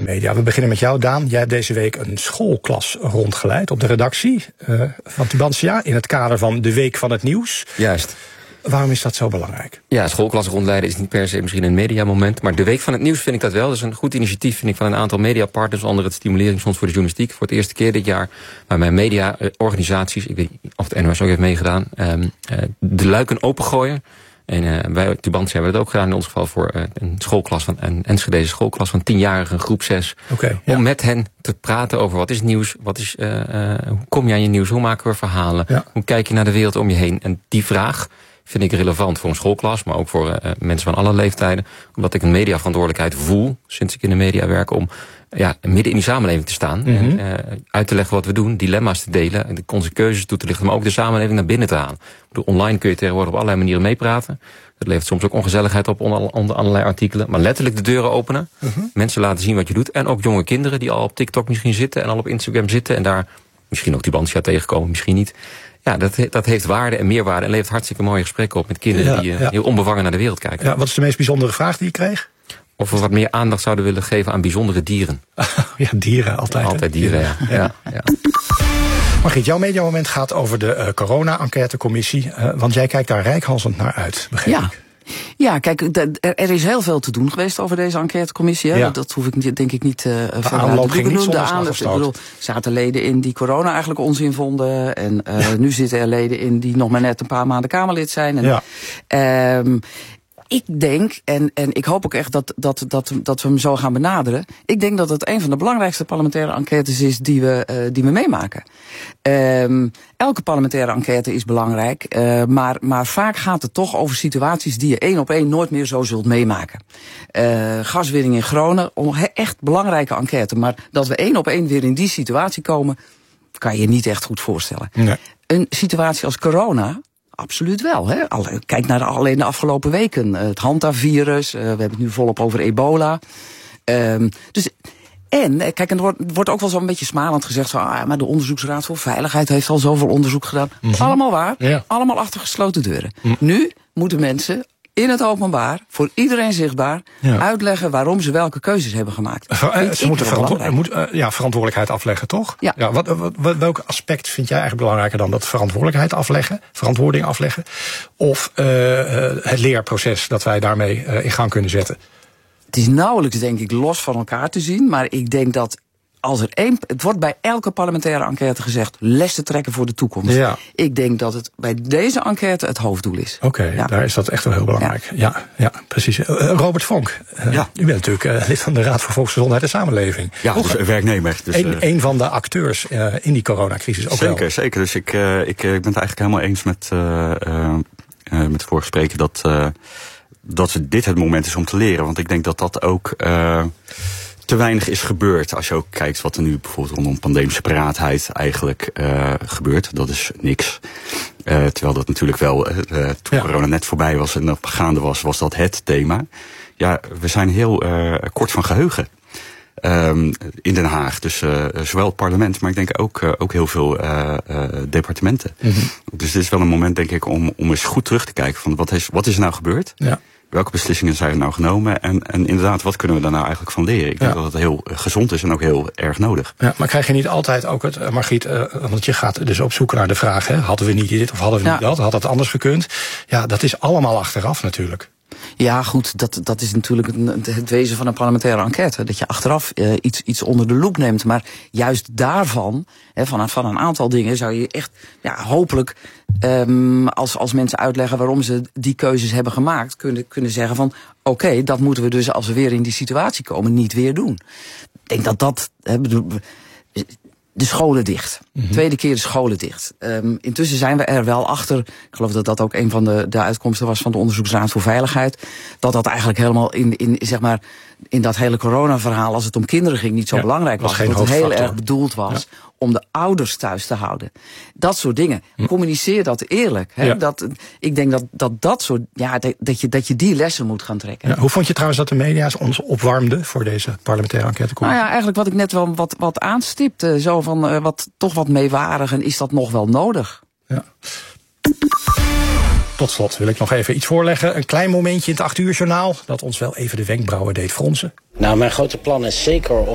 media. We beginnen met jou, Daan. Jij hebt deze week een schoolklas rondgeleid op de redactie van Tubantia in het kader van de Week van het Nieuws. Juist. Waarom is dat zo belangrijk? Ja, schoolklassen rondleiden is niet per se misschien een mediamoment, maar de Week van het Nieuws vind ik dat wel. Dat is een goed initiatief, vind ik, van een aantal mediapartners, onder het Stimuleringsfonds voor de Journalistiek. Voor het eerste keer dit jaar, waarbij mediaorganisaties, ik weet niet of de NOS ook heeft meegedaan, de luiken opengooien. En bij Tubantia hebben we dat ook gedaan, in ons geval voor een schoolklas van een Enschedeze schoolklas van 10-jarigen, groep 6. Om met hen te praten over wat is nieuws, hoe kom je aan je nieuws, hoe maken we verhalen, hoe kijk je naar de wereld om je heen. En die vraag vind ik relevant voor een schoolklas, maar ook voor mensen van alle leeftijden. Omdat ik een mediaverantwoordelijkheid voel, sinds ik in de media werk, om midden in die samenleving te staan. En uit te leggen wat we doen, dilemma's te delen, de keuzes toe te lichten, maar ook de samenleving naar binnen te halen. Online kun je tegenwoordig op allerlei manieren meepraten. Dat levert soms ook ongezelligheid op onder allerlei artikelen. Maar letterlijk de deuren openen, mensen laten zien wat je doet. En ook jonge kinderen die al op TikTok misschien zitten en al op Instagram zitten en daar misschien ook Tubantia tegenkomen, misschien niet. Ja, dat heeft waarde en meerwaarde en levert hartstikke mooie gesprekken op met kinderen die heel onbevangen naar de wereld kijken. Ja, wat is de meest bijzondere vraag die je kreeg? Of we wat meer aandacht zouden willen geven aan bijzondere dieren. Ja, dieren, altijd. Altijd dieren, ja. Margriet, jouw mediamoment gaat over de corona-enquêtecommissie. Want jij kijkt daar reikhalzend naar uit, begrijp ik. Ja, kijk, er is heel veel te doen geweest over deze enquêtecommissie. Ja. Dat hoef ik denk ik niet de aanloop ging niet zonder slag of stoot. Er zaten leden in die corona eigenlijk onzin vonden. En nu zitten er leden in die nog maar net een paar maanden Kamerlid zijn. En, ik denk, en ik hoop ook echt dat we hem zo gaan benaderen. Ik denk dat het een van de belangrijkste parlementaire enquêtes is die we meemaken. Elke parlementaire enquête is belangrijk, maar vaak gaat het toch over situaties die je 1 op 1 nooit meer zo zult meemaken. Gaswinning in Groningen, echt belangrijke enquête. Maar dat we 1 op 1 weer in die situatie komen, kan je je niet echt goed voorstellen. Nee. Een situatie als corona, absoluut wel. Hè? Kijk naar alleen de afgelopen weken. Het hantavirus, we hebben het nu volop over ebola. Kijk, en er wordt ook wel zo'n beetje smalend gezegd maar de Onderzoeksraad voor Veiligheid heeft al zoveel onderzoek gedaan. Allemaal waar, allemaal achter gesloten deuren. Nu moeten mensen in het openbaar, voor iedereen zichtbaar, uitleggen waarom ze welke keuzes hebben gemaakt. Ze moeten verantwoordelijkheid afleggen, toch? Ja. Welk aspect vind jij eigenlijk belangrijker dan dat verantwoording afleggen, of het leerproces dat wij daarmee in gang kunnen zetten? Het is nauwelijks, denk ik, los van elkaar te zien, maar ik denk dat het wordt bij elke parlementaire enquête gezegd, lessen trekken voor de toekomst. Ja. Ik denk dat het bij deze enquête het hoofddoel is. Oké, daar is dat echt wel heel belangrijk. Ja, precies. Robert Vonk, u bent natuurlijk lid van de Raad voor Volksgezondheid en Samenleving. Ja, dus werknemer. Dus, een van de acteurs in die coronacrisis ook wel. Zeker. Dus ik ben het eigenlijk helemaal eens met de vorige spreker dat dit het moment is om te leren. Want ik denk dat ook te weinig is gebeurd. Als je ook kijkt wat er nu bijvoorbeeld rondom pandemische paraatheid eigenlijk gebeurt. Dat is niks. Terwijl dat natuurlijk wel, toen corona net voorbij was en gaande was dat het thema. Ja, we zijn heel kort van geheugen. In Den Haag. Dus zowel het parlement, maar ik denk ook heel veel departementen. Dus dit is wel een moment, denk ik, om eens goed terug te kijken van wat is er nou gebeurd? Ja. Welke beslissingen zijn er nou genomen? En inderdaad, wat kunnen we daar nou eigenlijk van leren? Ik denk dat het heel gezond is en ook heel erg nodig. Ja, maar krijg je niet altijd ook het, Margriet, want je gaat dus op zoek naar de vraag, hadden we niet dit of hadden we niet dat? Had dat anders gekund? Ja, dat is allemaal achteraf natuurlijk. Ja, goed, dat is natuurlijk het wezen van een parlementaire enquête. Dat je achteraf iets onder de loep neemt. Maar juist daarvan, van een aantal dingen, zou je echt hopelijk, als mensen uitleggen waarom ze die keuzes hebben gemaakt, kunnen zeggen van oké, dat moeten we dus als we weer in die situatie komen niet weer doen. Ik denk dat de scholen dicht. Tweede keer de scholen dicht. Intussen zijn we er wel achter. Ik geloof dat dat ook een van de uitkomsten was van de Onderzoeksraad voor Veiligheid. Dat eigenlijk helemaal in dat hele corona-verhaal, als het om kinderen ging, niet zo belangrijk was. Dat het heel erg bedoeld was om de ouders thuis te houden. Dat soort dingen. Communiceer dat eerlijk. Hè? Ja. Ik denk dat soort, dat je die lessen moet gaan trekken. Ja, hoe vond je trouwens dat de media ons opwarmden voor deze parlementaire enquêtecommissie? Nou ja, eigenlijk wat ik net wel wat aanstipte. Zo van wat meewarig en is dat nog wel nodig? Ja. Tot slot wil ik nog even iets voorleggen. Een klein momentje in het 8 uur journaal dat ons wel even de wenkbrauwen deed fronsen. Nou, mijn grote plan is zeker